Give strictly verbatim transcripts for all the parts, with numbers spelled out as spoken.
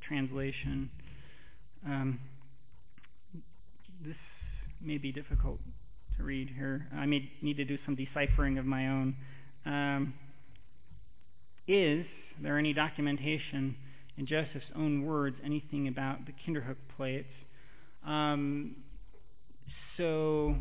translation. Um, this may be difficult to read here. I may need to do some deciphering of my own. Um, is there any documentation in Joseph's own words anything about the Kinderhook plates? Um, so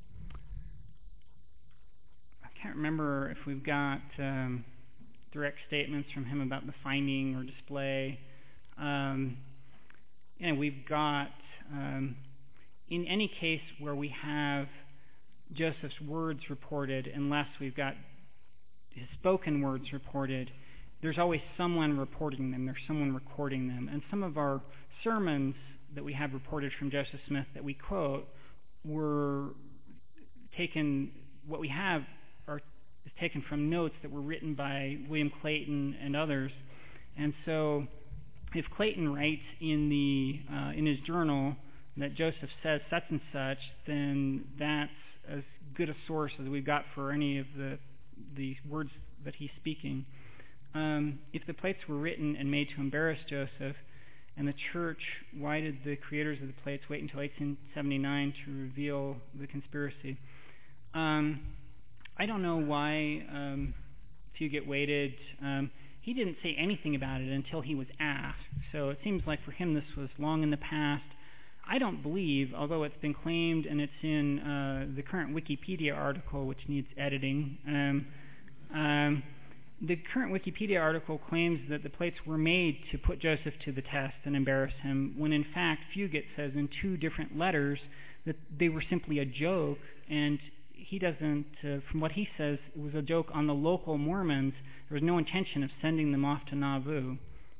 I can't remember if we've got um, direct statements from him about the finding or display. Um, and we've got, um, in any case where we have Joseph's words reported, unless we've got his spoken words reported, there's always someone reporting them. There's someone recording them. And some of our sermons that we have reported from Joseph Smith that we quote were taken, what we have are is taken from notes that were written by William Clayton and others. And so if Clayton writes in the uh, in his journal that Joseph says such and such, then that's as good a source as we've got for any of the the words that he's speaking. Um, if the plates were written and made to embarrass Joseph, and the church, why did the creators of the plates wait until eighteen seventy-nine to reveal the conspiracy? Um, I don't know why um, Fugate waited. Um, he didn't say anything about it until he was asked. So it seems like for him this was long in the past. I don't believe, although it's been claimed and it's in uh, the current Wikipedia article, which needs editing, um, um, the current Wikipedia article claims that the plates were made to put Joseph to the test and embarrass him, when in fact Fugate says in two different letters that they were simply a joke, and he doesn't, uh, from what he says, it was a joke on the local Mormons. There was no intention of sending them off to Nauvoo.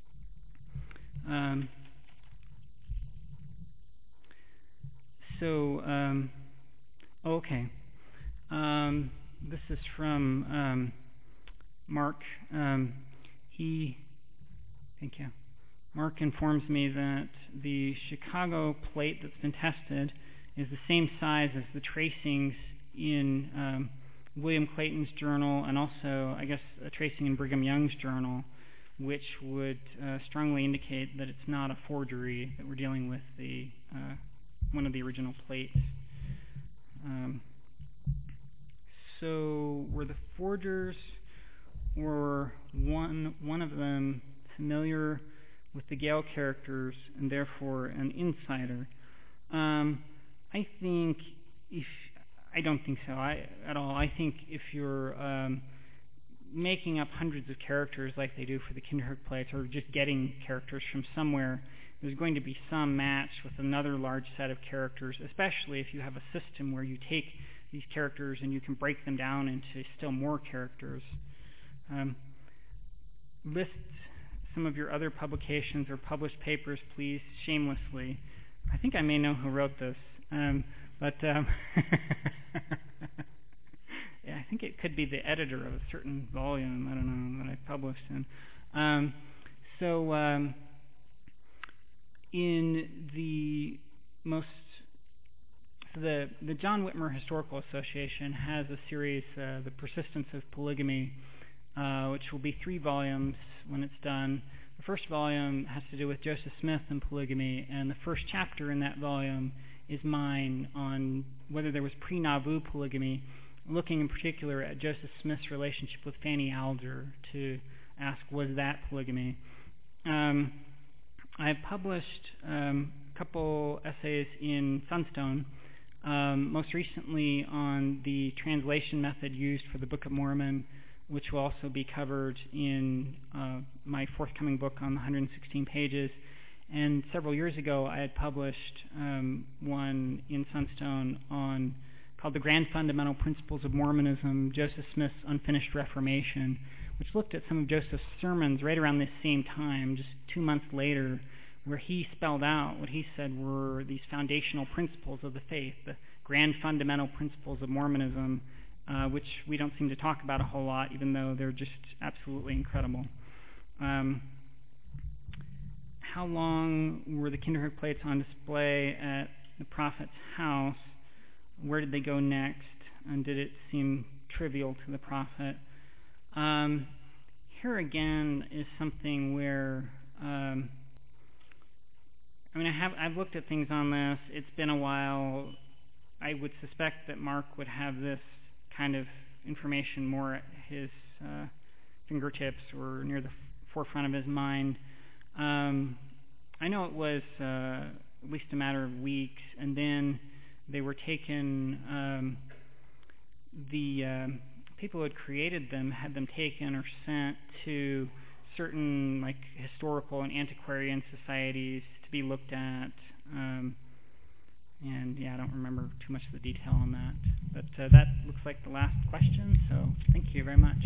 Um, so, um, okay. Um, this is from um, Mark. Um, he, thank you. Mark informs me that the Chicago plate that's been tested is the same size as the tracings in um, William Clayton's journal, and also, I guess, a tracing in Brigham Young's journal, which would uh, strongly indicate that it's not a forgery, that we're dealing with the uh, one of the original plates. Um, so, were the forgers, or one one of them familiar with the Gale characters and therefore an insider? Um, I think if I don't think so I, at all. I think if you're um, making up hundreds of characters like they do for the Kinderhook plates, or just getting characters from somewhere, there's going to be some match with another large set of characters, especially if you have a system where you take these characters and you can break them down into still more characters. Um, list some of your other publications or published papers, please, shamelessly. I think I may know who wrote this. Um, But um, yeah, I think it could be the editor of a certain volume, I don't know, that I published in. Um, so um, in the most, so the, the John Whitmer Historical Association has a series, uh, The Persistence of Polygamy, uh, which will be three volumes when it's done. The first volume has to do with Joseph Smith and polygamy, and the first chapter in that volume is mine on whether there was pre-Nauvoo polygamy, looking in particular at Joseph Smith's relationship with Fanny Alger to ask, was that polygamy? Um, I've published um, a couple essays in Sunstone, um, most recently on the translation method used for the Book of Mormon, which will also be covered in uh, my forthcoming book on the one hundred sixteen pages. And several years ago, I had published um, one in Sunstone on called The Grand Fundamental Principles of Mormonism, Joseph Smith's Unfinished Reformation, which looked at some of Joseph's sermons right around this same time, just two months later, where he spelled out what he said were these foundational principles of the faith, the grand fundamental principles of Mormonism, uh, which we don't seem to talk about a whole lot, even though they're just absolutely incredible. Um, How long were the Kinderhook plates on display at the prophet's house? Where did they go next? And did it seem trivial to the prophet? Um, here again is something where um, I mean, I have, I've looked at things on this. It's been a while. I would suspect that Mark would have this kind of information more at his uh, fingertips or near the f- forefront of his mind. Um, I know it was uh, at least a matter of weeks, and then they were taken, um, the um, people who had created them had them taken or sent to certain like historical and antiquarian societies to be looked at. Um, and yeah, I don't remember too much of the detail on that. But uh, that looks like the last question, so thank you very much.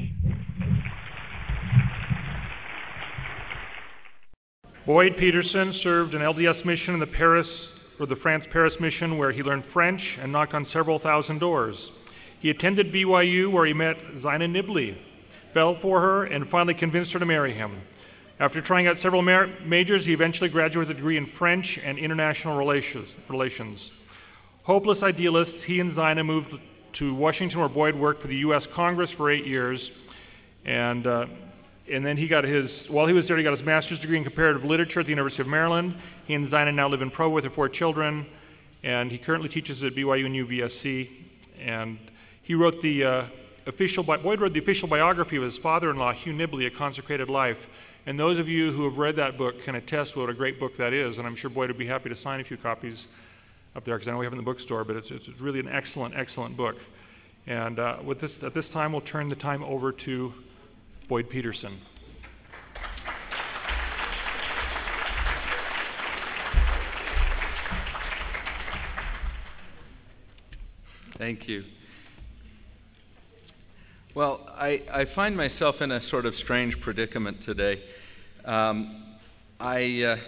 Boyd Peterson served an L D S mission in the Paris, or the France-Paris mission, where he learned French and knocked on several thousand doors. He attended B Y U, where he met Zina Nibley, fell for her, and finally convinced her to marry him. After trying out several mar- majors, he eventually graduated with a degree in French and international relations. relations. Hopeless idealists, he and Zina moved to Washington, where Boyd worked for the U S Congress for eight years, and uh, and then he got his, while he was there, he got his master's degree in comparative literature at the University of Maryland. He and Zina now live in Provo with their four children, and he currently teaches at B Y U and U V S C. And he wrote the uh, official, bi- Boyd wrote the official biography of his father-in-law, Hugh Nibley, A Consecrated Life. And those of you who have read that book can attest to what a great book that is, and I'm sure Boyd would be happy to sign a few copies up there, because I know we have it in the bookstore, but it's, it's really an excellent, excellent book. And uh, with this, at this time, we'll turn the time over to Boyd Peterson. Thank you. Well, I, I find myself in a sort of strange predicament today. Um, I, uh,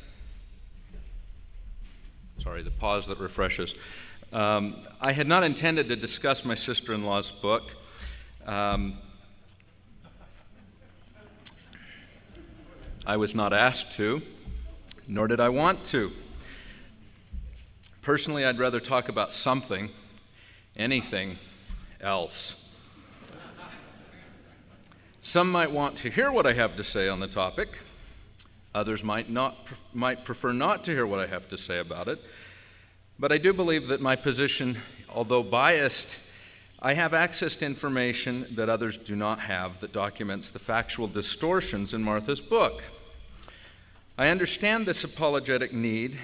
sorry, the pause that refreshes. Um, I had not intended to discuss my sister-in-law's book. Um, I was not asked to, nor did I want to. Personally, I'd rather talk about something, anything else. Some might want to hear what I have to say on the topic. Others might not might prefer not to hear what I have to say about it. But I do believe that my position, although biased, I have access to information that others do not have that documents the factual distortions in Martha's book. I understand this apologetic need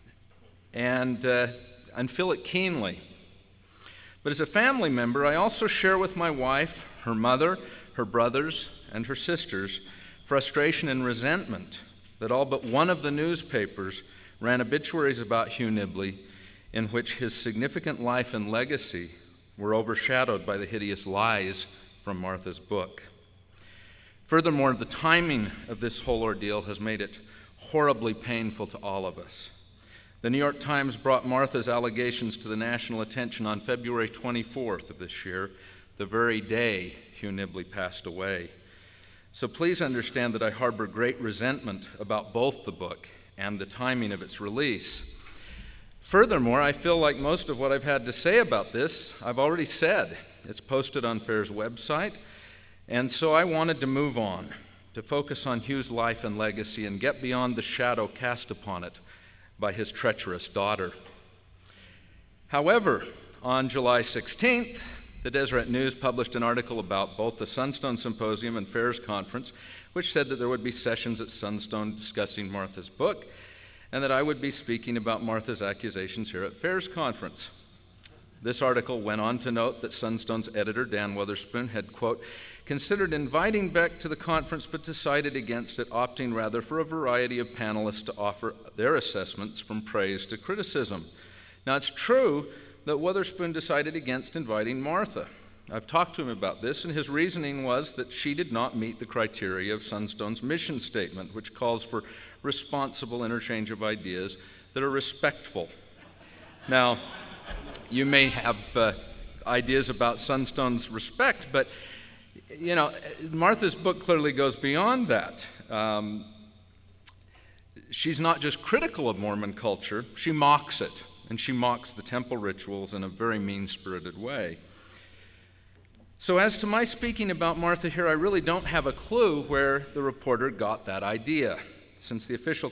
and, uh, and feel it keenly. But as a family member, I also share with my wife, her mother, her brothers, and her sisters frustration and resentment that all but one of the newspapers ran obituaries about Hugh Nibley in which his significant life and legacy were overshadowed by the hideous lies from Martha's book. Furthermore, the timing of this whole ordeal has made it horribly painful to all of us. The New York Times brought Martha's allegations to the national attention on February twenty-fourth of this year, the very day Hugh Nibley passed away. So please understand that I harbor great resentment about both the book and the timing of its release. Furthermore, I feel like most of what I've had to say about this, I've already said. It's posted on FAIR's website, and so I wanted to move on, to focus on Hugh's life and legacy and get beyond the shadow cast upon it by his treacherous daughter. However, on July sixteenth, the Deseret News published an article about both the Sunstone Symposium and FAIR's conference, which said that there would be sessions at Sunstone discussing Martha's book, and that I would be speaking about Martha's accusations here at FAIR's conference. This article went on to note that Sunstone's editor, Dan Weatherspoon, had, quote, considered inviting Beck to the conference but decided against it, opting rather for a variety of panelists to offer their assessments from praise to criticism. Now, it's true that Weatherspoon decided against inviting Martha. I've talked to him about this, and his reasoning was that she did not meet the criteria of Sunstone's mission statement, which calls for responsible interchange of ideas that are respectful. Now, you may have uh, ideas about Sunstone's respect, but, you know, Martha's book clearly goes beyond that. Um, she's not just critical of Mormon culture, she mocks it. And she mocks the temple rituals in a very mean-spirited way. So as to my speaking about Martha here, I really don't have a clue where the reporter got that idea, since the official